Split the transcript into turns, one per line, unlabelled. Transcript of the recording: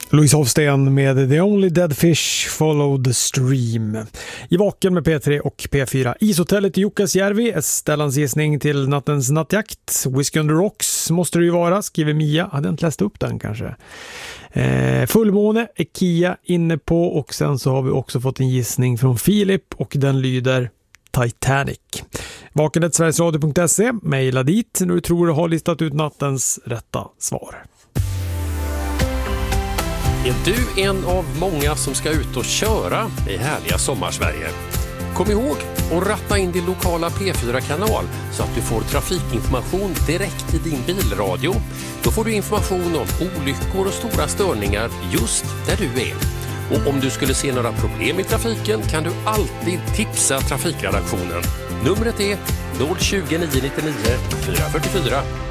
Louise Hofsten med The Only Dead Fish Follow the Stream. I Vaken med P3 och P4. Ishotellet i Jukkasjärvi är Stellans gissning till nattens nattjakt. Whiskey on the Rocks måste det ju vara, skriver Mia. Hade inte läst upp den kanske. Fullmåne är Kia inne på, och sen så har vi också fått en gissning från Filip och den lyder Titanic. Vakenet.sverigesradio.se, mejla dit när du tror du har listat ut nattens rätta svar.
Är du en av många som ska ut och köra i härliga Sommarsverige? Kom ihåg att ratta in din lokala P4-kanal så att du får trafikinformation direkt i din bilradio. Då får du information om olyckor och stora störningar just där du är. Och om du skulle se några problem i trafiken kan du alltid tipsa trafikredaktionen. Numret är 020 999 444.